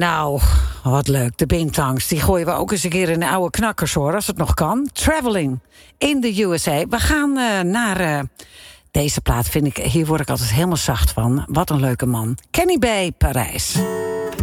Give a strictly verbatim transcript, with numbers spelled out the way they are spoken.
Nou, wat leuk. De Bintangs, die gooien we ook eens een keer in de oude knakkers, hoor, als het nog kan. Traveling in de U S A. We gaan uh, naar uh, deze plaat, vind ik, hier word ik altijd helemaal zacht van. Wat een leuke man. Kenny B, Parijs.